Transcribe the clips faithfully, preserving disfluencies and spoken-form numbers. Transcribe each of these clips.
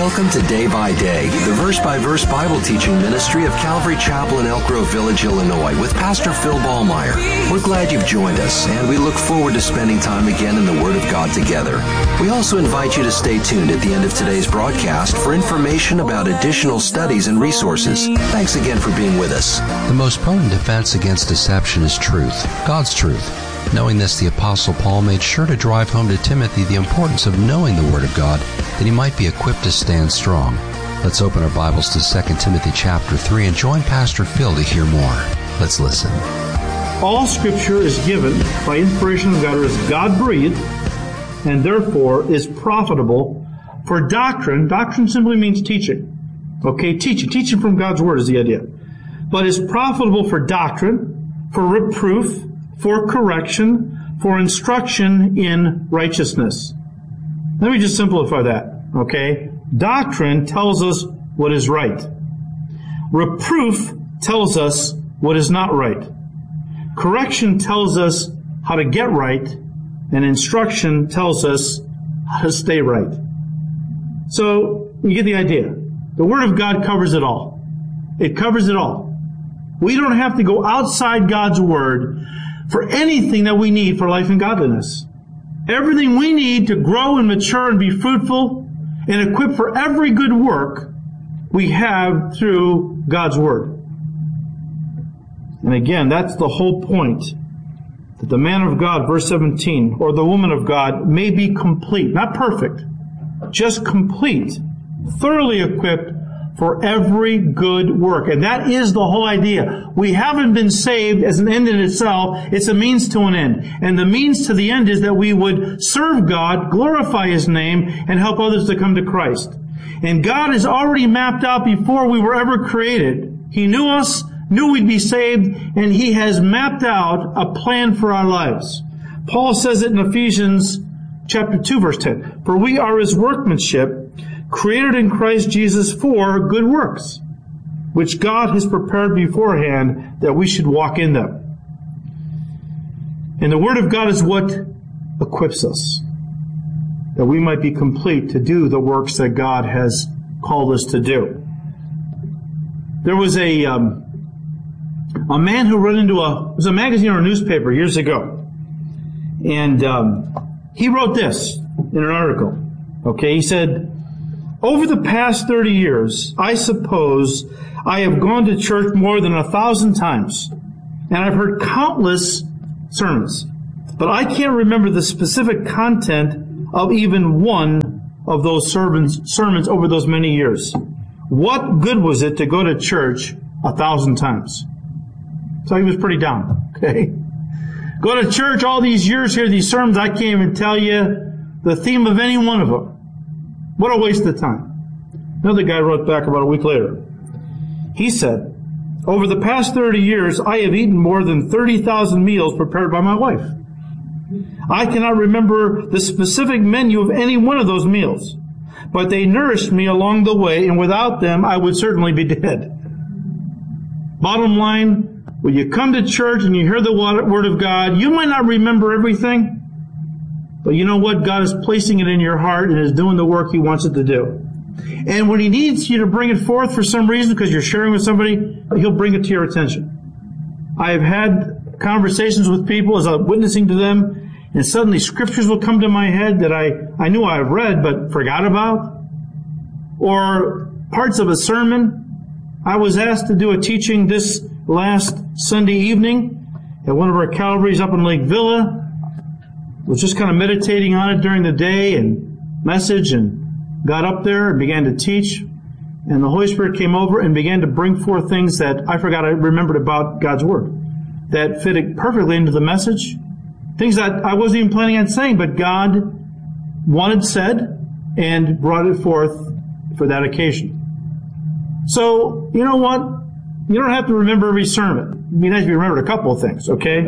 Welcome to Day by Day, the verse-by-verse Bible teaching ministry of Calvary Chapel in Elk Grove Village, Illinois, with Pastor Phil Ballmeyer. We're glad you've joined us, and we look forward to spending time again in the Word of God together. We also invite you to stay tuned at the end of today's broadcast for information about additional studies and resources. Thanks again for being with us. The most potent defense against deception is truth, God's truth. Knowing this, the Apostle Paul made sure to drive home to Timothy the importance of knowing the Word of God, that he might be equipped to stand strong. Let's open our Bibles to Second Timothy chapter three and join Pastor Phil to hear more. Let's listen. All Scripture is given by inspiration of God, or is God-breathed, and therefore is profitable for doctrine. Doctrine simply means teaching. Okay, teaching. Teaching from God's Word is the idea. But is profitable for doctrine, for reproof, for correction, for instruction in righteousness. Let me just simplify that, okay? Doctrine tells us what is right. Reproof tells us what is not right. Correction tells us how to get right, and instruction tells us how to stay right. So, you get the idea. The Word of God covers it all. It covers it all. We don't have to go outside God's Word for anything that we need for life and godliness. Everything we need to grow and mature and be fruitful and equipped for every good work we have through God's Word. And again, that's the whole point. That the man of God, verse seventeen, or the woman of God may be complete, not perfect, just complete, thoroughly equipped for every good work. And that is the whole idea. We haven't been saved as an end in itself. It's a means to an end. And the means to the end is that we would serve God, glorify His name, and help others to come to Christ. And God has already mapped out before we were ever created. He knew us, knew we'd be saved, and He has mapped out a plan for our lives. Paul says it in Ephesians chapter two, verse ten. For we are His workmanship, created in Christ Jesus for good works, which God has prepared beforehand that we should walk in them. And the Word of God is what equips us, that we might be complete to do the works that God has called us to do. There was a um, a man who wrote into a, it was a magazine or a newspaper years ago, and um, he wrote this in an article. Okay, he said, over the past thirty years, I suppose I have gone to church more than a thousand times, and I've heard countless sermons, but I can't remember the specific content of even one of those sermons, sermons over those many years. What good was it to go to church a thousand times? So he was pretty down, okay? Go to church all these years, hear these sermons, I can't even tell you the theme of any one of them. What a waste of time. Another guy wrote back about a week later. He said, over the past thirty years, I have eaten more than thirty thousand meals prepared by my wife. I cannot remember the specific menu of any one of those meals, but they nourished me along the way, and without them, I would certainly be dead. Bottom line, when you come to church and you hear the Word of God, you might not remember everything, but you know what? God is placing it in your heart and is doing the work He wants it to do. And when He needs you to bring it forth for some reason, because you're sharing with somebody, He'll bring it to your attention. I have had conversations with people as I'm witnessing to them, and suddenly scriptures will come to my head that I, I knew I read but forgot about. Or parts of a sermon. I was asked to do a teaching this last Sunday evening at one of our Calvaries up in Lake Villa. Was just kind of meditating on it during the day and message, and got up there and began to teach, and the Holy Spirit came over and began to bring forth things that I forgot I remembered about God's Word that fit perfectly into the message, things that I wasn't even planning on saying, but God wanted said and brought it forth for that occasion. So, you know what? You don't have to remember every sermon. It'd be nice if you remembered a couple of things, okay?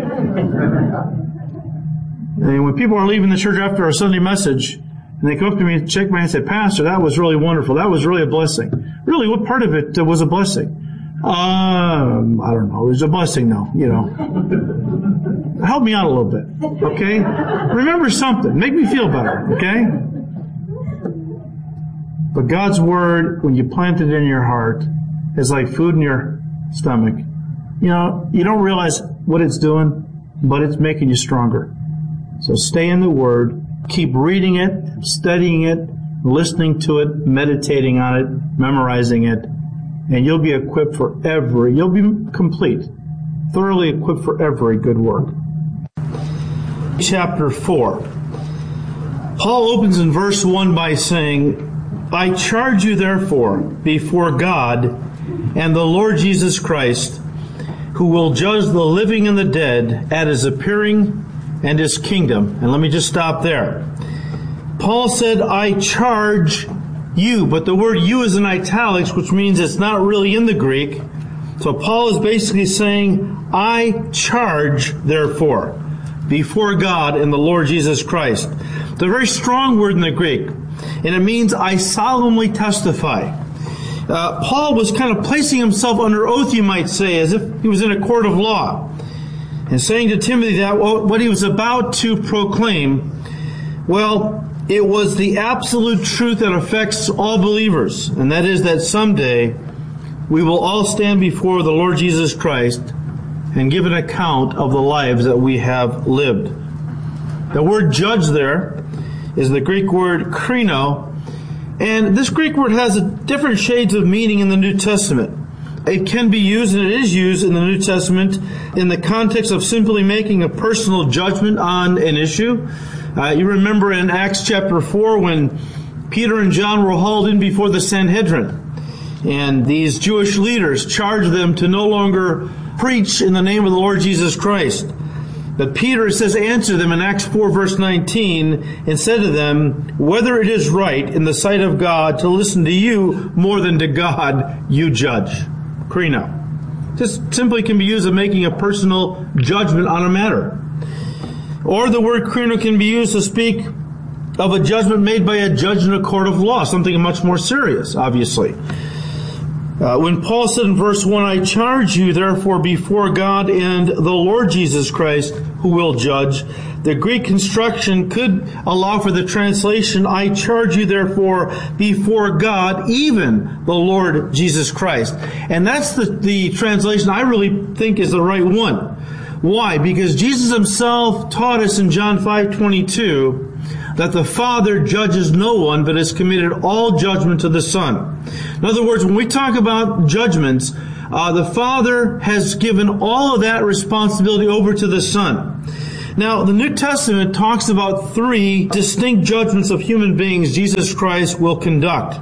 And when people are leaving the church after a Sunday message, and they come up to me and shake my hand and say, Pastor, that was really wonderful. That was really a blessing. Really, what part of it was a blessing? Um, I don't know. It was a blessing, though, you know. Help me out a little bit, okay? Remember something. Make me feel better, okay? But God's Word, when you plant it in your heart, is like food in your stomach. You know, you don't realize what it's doing, but it's making you stronger. So stay in the Word, keep reading it, studying it, listening to it, meditating on it, memorizing it, and you'll be equipped for every, you'll be complete, thoroughly equipped for every good work. Chapter four. Paul opens in verse one by saying, I charge you therefore before God and the Lord Jesus Christ, who will judge the living and the dead at His appearing and His kingdom. And let me just stop there. Paul said, I charge you, but the word you is in italics, which means it's not really in the Greek. So Paul is basically saying, I charge, therefore, before God and the Lord Jesus Christ. It's a very strong word in the Greek, and it means I solemnly testify. Uh, Paul was kind of placing himself under oath, you might say, as if he was in a court of law, and saying to Timothy that what he was about to proclaim, well, it was the absolute truth that affects all believers, and that is that someday we will all stand before the Lord Jesus Christ and give an account of the lives that we have lived. The word judge there is the Greek word krino, and this Greek word has a different shades of meaning in the New Testament. It can be used, and it is used in the New Testament, in the context of simply making a personal judgment on an issue. Uh, you remember in Acts chapter four when Peter and John were hauled in before the Sanhedrin, and these Jewish leaders charged them to no longer preach in the name of the Lord Jesus Christ. But Peter, it says, answered them in Acts four verse nineteen, and said to them, whether it is right in the sight of God to listen to you more than to God, you judge. Krino. This simply can be used of making a personal judgment on a matter. Or the word krino can be used to speak of a judgment made by a judge in a court of law, something much more serious, obviously. Uh, when Paul said in verse one, I charge you therefore before God and the Lord Jesus Christ, who will judge, the Greek construction could allow for the translation, I charge you therefore before God, even the Lord Jesus Christ. And that's the, the translation I really think is the right one. Why? Because Jesus Himself taught us in John five twenty-two that the Father judges no one, but has committed all judgment to the Son. In other words, when we talk about judgments, uh, the Father has given all of that responsibility over to the Son. Now, the New Testament talks about three distinct judgments of human beings Jesus Christ will conduct.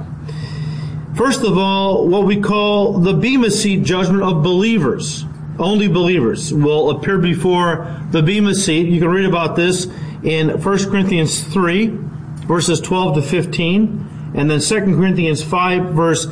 First of all, what we call the Bema Seat judgment of believers. Only believers will appear before the Bema Seat. You can read about this in First Corinthians three, verses twelve to fifteen, and then Second Corinthians five, verse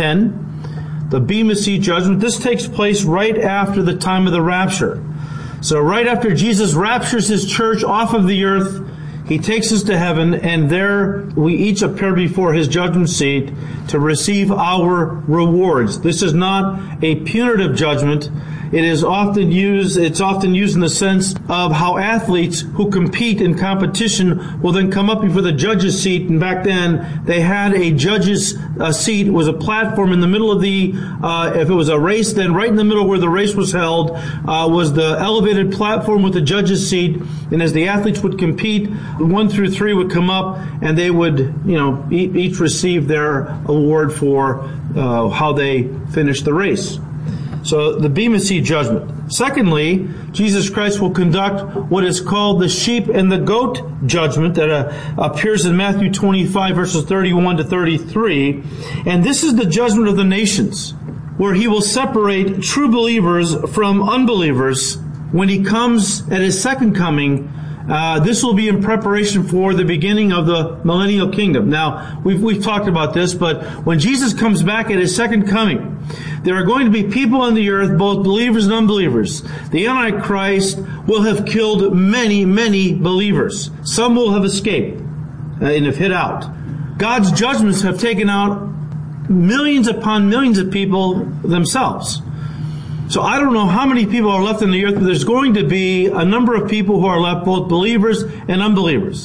ten. The Bema Seat judgment, this takes place right after the time of the rapture. So right after Jesus raptures His church off of the earth, He takes us to heaven, and there we each appear before His judgment seat to receive our rewards. This is not a punitive judgment. It is often used, it's often used in the sense of how athletes who compete in competition will then come up before the judge's seat. And back then, they had a judge's uh, seat. It was a platform in the middle of the, uh, if it was a race, then right in the middle where the race was held, uh, was the elevated platform with the judge's seat. And as the athletes would compete, one through three would come up, and they would, you know, each receive their award for uh, how they finished the race. So the Bema Seat judgment. Secondly, Jesus Christ will conduct what is called the sheep and the goat judgment that uh, appears in Matthew twenty-five, verses thirty-one to thirty-three. And this is the judgment of the nations, where He will separate true believers from unbelievers when He comes at His second coming. Uh, this will be in preparation for the beginning of the millennial kingdom. Now, we've, we've talked about this, but when Jesus comes back at His second coming, there are going to be people on the earth, both believers and unbelievers. The Antichrist will have killed many, many believers. Some will have escaped uh, and have hid out. God's judgments have taken out millions upon millions of people themselves. So I don't know how many people are left on the earth, but there's going to be a number of people who are left, both believers and unbelievers.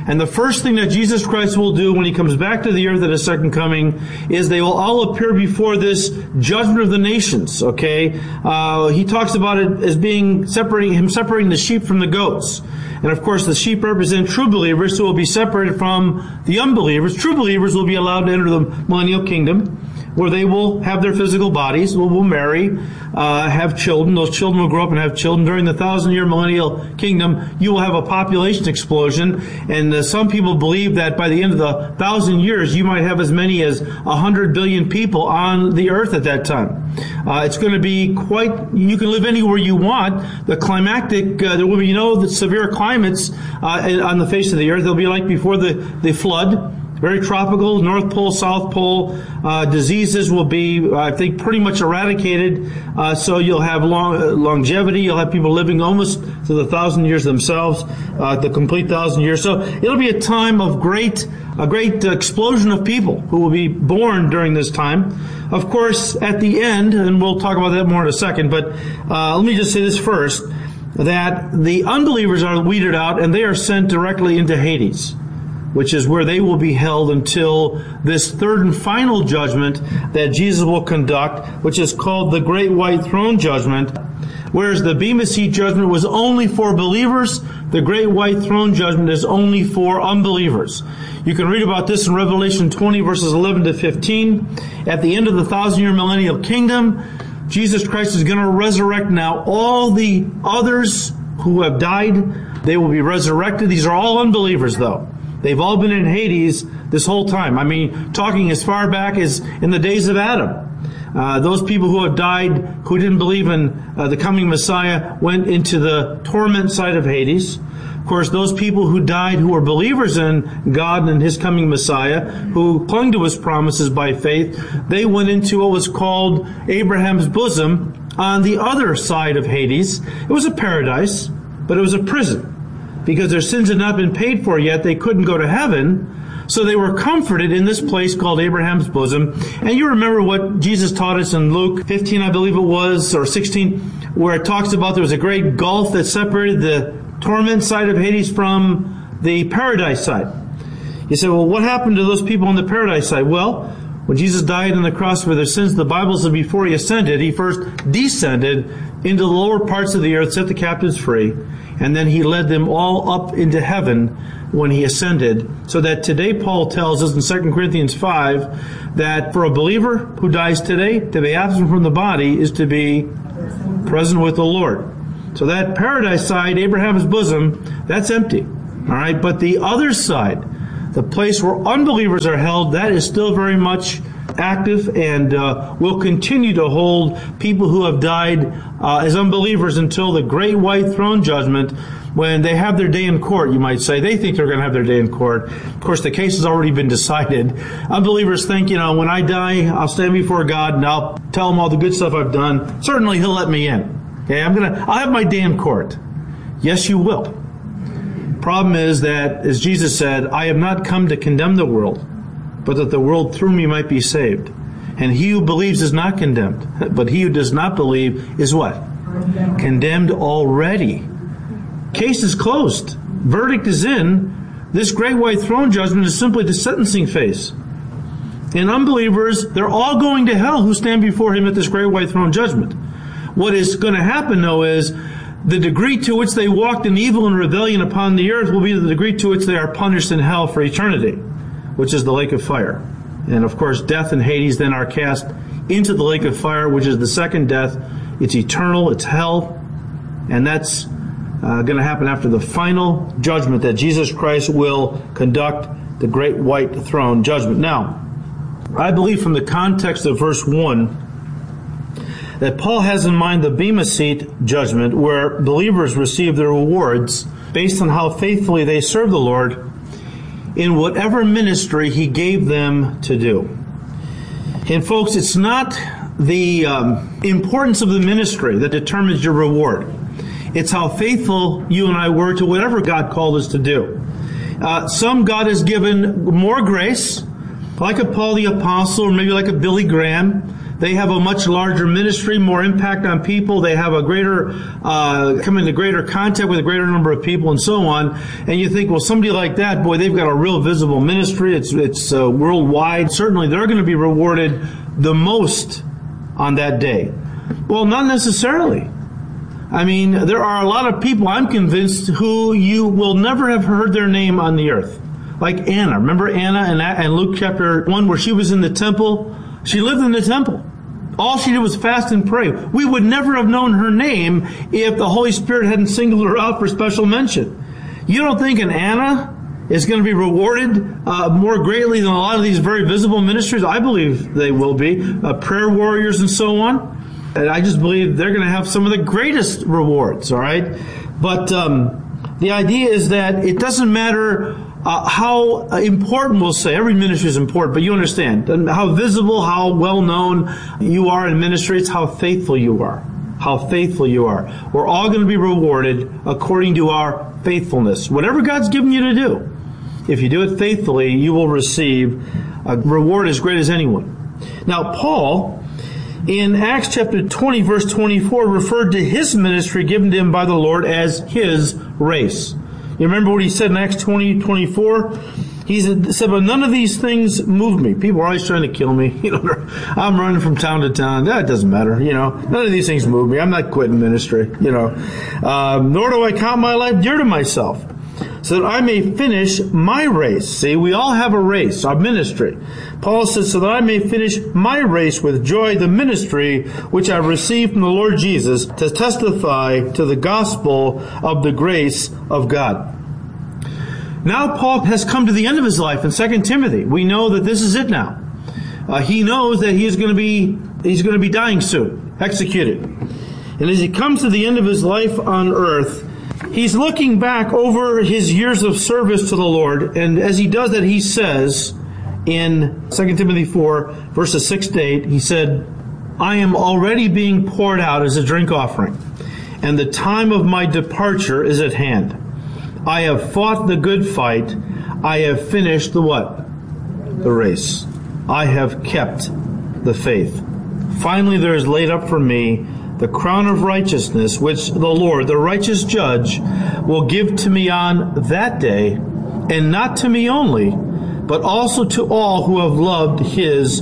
And the first thing that Jesus Christ will do when he comes back to the earth at his second coming is they will all appear before this judgment of the nations, okay? Uh, he talks about it as being separating, him separating the sheep from the goats. And of course, the sheep represent true believers who will be separated from the unbelievers. True believers will be allowed to enter the millennial kingdom, where they will have their physical bodies, will, will marry, uh, have children. Those children will grow up and have children. During the thousand-year millennial kingdom, you will have a population explosion. And uh, some people believe that by the end of the thousand years, you might have as many as a hundred billion people on the earth at that time. Uh, it's going to be quite, you can live anywhere you want. The climactic, uh, there will be, you know, the severe climates uh, on the face of the earth. They'll be like before the, the flood. Very tropical, North Pole, South Pole. Uh, diseases will be, I think, pretty much eradicated. Uh, so you'll have long, uh, longevity. You'll have people living almost to the thousand years themselves, uh, the complete thousand years. So it'll be a time of great, a great explosion of people who will be born during this time. Of course, at the end, and we'll talk about that more in a second, but uh, let me just say this first, that the unbelievers are weeded out and they are sent directly into Hades, which is where they will be held until this third and final judgment that Jesus will conduct, which is called the Great White Throne Judgment. Whereas the Bema Seat judgment was only for believers, the Great White Throne Judgment is only for unbelievers. You can read about this in Revelation twenty, verses eleven to fifteen. At the end of the thousand-year millennial kingdom, Jesus Christ is going to resurrect now all the others who have died. They will be resurrected. These are all unbelievers, though. They've all been in Hades this whole time. I mean, talking as far back as in the days of Adam. Uh, those people who have died, who didn't believe in uh, the coming Messiah, went into the torment side of Hades. Of course, those people who died who were believers in God and His coming Messiah, who clung to His promises by faith, they went into what was called Abraham's bosom on the other side of Hades. It was a paradise, but it was a prison. Because their sins had not been paid for yet, they couldn't go to heaven. So they were comforted in this place called Abraham's bosom. And you remember what Jesus taught us in Luke fifteen, I believe it was, or sixteen, where it talks about there was a great gulf that separated the torment side of Hades from the paradise side. You say, well, what happened to those people on the paradise side? Well, when Jesus died on the cross for their sins, the Bible says before He ascended, He first descended into the lower parts of the earth, set the captives free, and then He led them all up into heaven when He ascended. So that today Paul tells us in Second Corinthians five that for a believer who dies today, to be absent from the body is to be present with the Lord. So that paradise side, Abraham's bosom, that's empty. All right, but the other side, the place where unbelievers are held, that is still very much active and uh, will continue to hold people who have died uh, as unbelievers until the Great White Throne Judgment, when they have their day in court, you might say. They think they're going to have their day in court. Of course, the case has already been decided. Unbelievers think, you know, when I die, I'll stand before God and I'll tell Him all the good stuff I've done. Certainly He'll let me in. Okay, I'm gonna, I'll have my day in court. Yes, you will. Problem is that, as Jesus said, I have not come to condemn the world, but that the world through me might be saved. And he who believes is not condemned, but he who does not believe is what? Condemned, condemned already. Case is closed. Verdict is in. This Great White Throne Judgment is simply the sentencing phase. And unbelievers, they're all going to hell who stand before Him at this Great White Throne Judgment. What is going to happen, though, is the degree to which they walked in evil and rebellion upon the earth will be the degree to which they are punished in hell for eternity, which is the lake of fire. And of course, death and Hades then are cast into the lake of fire, which is the second death. It's eternal, it's hell, and that's uh, going to happen after the final judgment that Jesus Christ will conduct, the Great White Throne Judgment. Now, I believe from the context of verse one, that Paul has in mind the Bema Seat judgment, where believers receive their rewards based on how faithfully they serve the Lord in whatever ministry He gave them to do. And folks, it's not the um, importance of the ministry that determines your reward. It's how faithful you and I were to whatever God called us to do. Uh, some God has given more grace, like a Paul the Apostle, or maybe like a Billy Graham. They have a much larger ministry, more impact on people. They have a greater, uh, come into greater contact with a greater number of people and so on. And you think, well, somebody like that, boy, they've got a real visible ministry. It's, it's uh, worldwide. Certainly they're going to be rewarded the most on that day. Well, not necessarily. I mean, there are a lot of people, I'm convinced, who you will never have heard their name on the earth. Like Anna. Remember Anna in, in Luke chapter one where she was in the temple? She lived in the temple. All she did was fast and pray. We would never have known her name if the Holy Spirit hadn't singled her out for special mention. You don't think an Anna is going to be rewarded uh, more greatly than a lot of these very visible ministries? I believe they will be. Uh, prayer warriors and so on. And I just believe they're going to have some of the greatest rewards, all right? But um, the idea is that it doesn't matter Uh, how important, we'll say, every ministry is important, but you understand how visible, how well known you are in ministry. It's how faithful you are. How faithful you are. We're all going to be rewarded according to our faithfulness. Whatever God's given you to do, if you do it faithfully, you will receive a reward as great as anyone. Now, Paul, in Acts chapter twenty, verse twenty-four, referred to his ministry given to him by the Lord as his race. You remember what he said in Acts twenty, twenty-four? He said, but none of these things move me. People are always trying to kill me. You know, I'm running from town to town. That doesn't matter. You know, none of these things move me. I'm not quitting ministry. You know, um, nor do I count my life dear to myself, so that I may finish my race. See, we all have a race, our ministry. Paul says, so that I may finish my race with joy, the ministry which I received from the Lord Jesus to testify to the gospel of the grace of God. Now Paul has come to the end of his life in Second Timothy. We know that this is it now. Uh, he knows that he is going to be, he's going to be dying soon, executed. And as he comes to the end of his life on earth, he's looking back over his years of service to the Lord, and as he does that, he says in Second Timothy four, verses six to eight, he said, I am already being poured out as a drink offering, and the time of my departure is at hand. I have fought the good fight. I have finished the what? The race. I have kept the faith. Finally, there is laid up for me the crown of righteousness, which the Lord, the righteous judge, will give to me on that day, and not to me only, but also to all who have loved his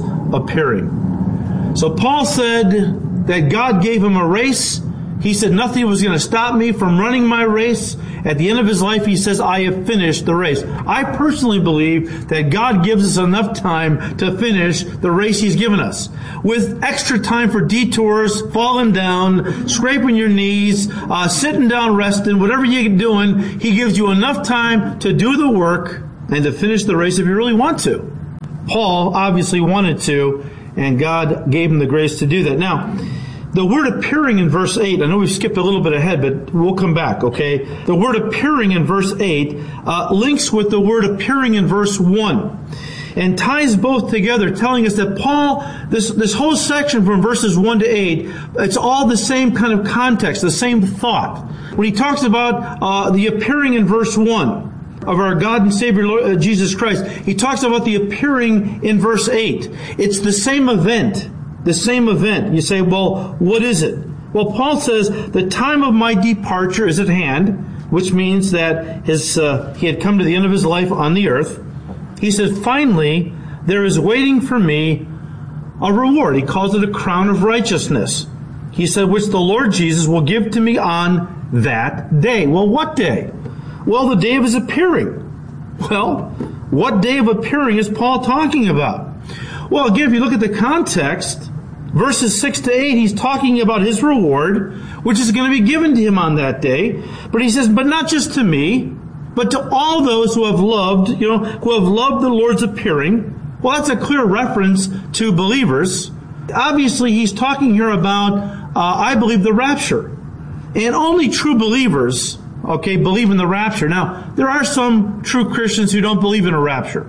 appearing. So Paul said that God gave him a race. He said nothing was going to stop me from running my race. At the end of his life, he says, I have finished the race. I personally believe that God gives us enough time to finish the race he's given us. With extra time for detours, falling down, scraping your knees, uh, sitting down, resting, whatever you're doing, he gives you enough time to do the work and to finish the race if you really want to. Paul obviously wanted to, and God gave him the grace to do that. Now, the word appearing in verse eight, I know we've skipped a little bit ahead, but we'll come back, okay? The word appearing in verse eight uh, links with the word appearing in verse one and ties both together, telling us that Paul, this, this whole section from verses one to eight, it's all the same kind of context, the same thought. When he talks about uh, the appearing in verse one of our God and Savior Lord, uh, Jesus Christ, he talks about the appearing in verse eight. It's the same event. The same event. You say, well, what is it? Well, Paul says, the time of my departure is at hand, which means that his uh, he had come to the end of his life on the earth. He says, finally, there is waiting for me a reward. He calls it a crown of righteousness. He said, which the Lord Jesus will give to me on that day. Well, what day? Well, the day of his appearing. Well, what day of appearing is Paul talking about? Well, again, if you look at the context, verses six to eight, he's talking about his reward, which is going to be given to him on that day. But he says, but not just to me, but to all those who have loved, you know, who have loved the Lord's appearing. Well, that's a clear reference to believers. Obviously, he's talking here about, uh, I believe, the rapture. And only true believers, okay, believe in the rapture. Now, there are some true Christians who don't believe in a rapture.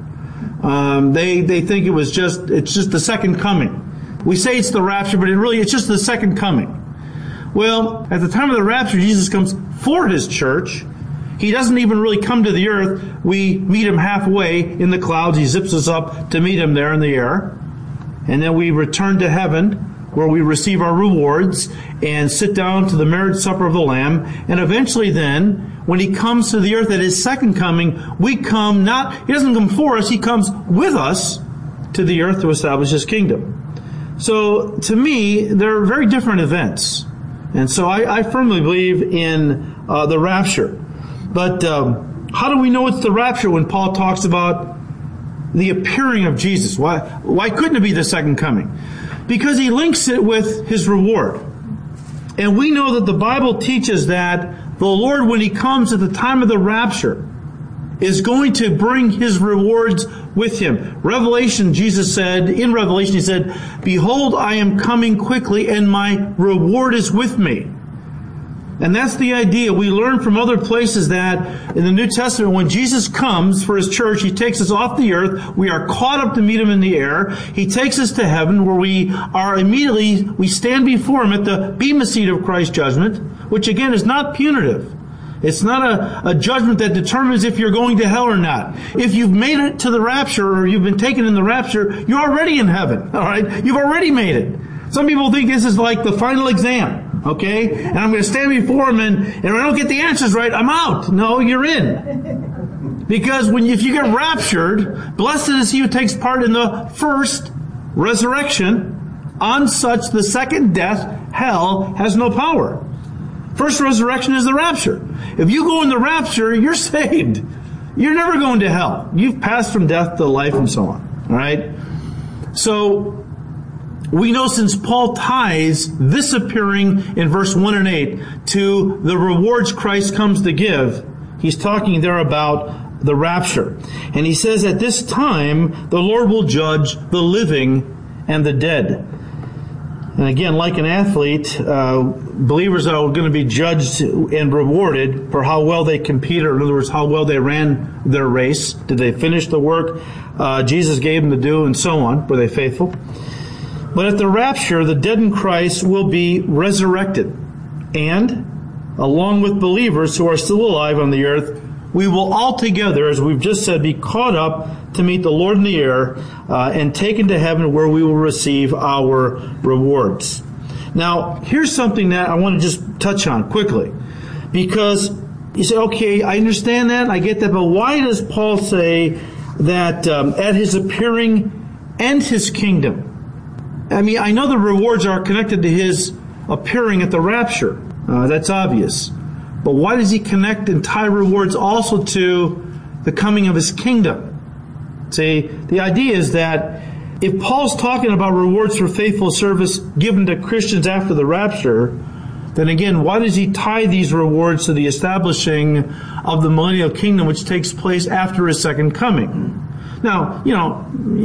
Um, they, they think it was just, it's just the second coming. We say it's the rapture, but it really, it's just the second coming. Well, at the time of the rapture, Jesus comes for his church. He doesn't even really come to the earth. We meet him halfway in the clouds. He zips us up to meet him there in the air. and then we return to heaven, where we receive our rewards and sit down to the marriage supper of the Lamb. And eventually then, when He comes to the earth at His second coming, we come not, He doesn't come for us, He comes with us to the earth to establish His kingdom. So, to me, they're very different events. And so I, I firmly believe in uh, the rapture. But um, how do we know it's the rapture when Paul talks about the appearing of Jesus? Why, why couldn't it be the second coming? Because he links it with His reward. And we know that the Bible teaches that the Lord, when He comes at the time of the rapture, is going to bring His rewards with Him. Revelation, Jesus said, in Revelation He said, "Behold, I am coming quickly, and my reward is with me." And that's the idea. We learn from other places that in the New Testament, when Jesus comes for His church, He takes us off the earth. We are caught up to meet Him in the air. He takes us to heaven, where we are immediately, we stand before Him at the bema seat of Christ's judgment, which again is not punitive. It's not a, a judgment that determines if you're going to hell or not. If you've made it to the rapture, or you've been taken in the rapture, you're already in heaven. All right? You've already made it. Some people think this is like the final exam. Okay? And I'm going to stand before Him, and, and if I don't get the answers right, I'm out. No, you're in. Because when you, if you get raptured, blessed is he who takes part in the first resurrection. On such the second death, hell, has no power. First resurrection is the rapture. If you go in the rapture, you're saved. You're never going to hell. You've passed from death to life and so on. All right? So, we know since Paul ties this appearing in verse one and eight to the rewards Christ comes to give, he's talking there about the rapture. And he says, at this time, the Lord will judge the living and the dead. And again, like an athlete, uh, believers are going to be judged and rewarded for how well they competed, or in other words, how well they ran their race. Did they finish the work uh, Jesus gave them to do, and so on? Were they faithful? But at the rapture, the dead in Christ will be resurrected. And, along with believers who are still alive on the earth, we will all together, as we've just said, be caught up to meet the Lord in the air uh, and taken to heaven, where we will receive our rewards. Now, here's something that I want to just touch on quickly. Because you say, okay, I understand that, I get that, but why does Paul say that um, at His appearing and His kingdom? I mean, I know the rewards are connected to His appearing at the rapture. Uh, that's obvious. But why does He connect and tie rewards also to the coming of His kingdom? See, the idea is that if Paul's talking about rewards for faithful service given to Christians after the rapture, then again, why does he tie these rewards to the establishing of the millennial kingdom, which takes place after His second coming? Now, you know,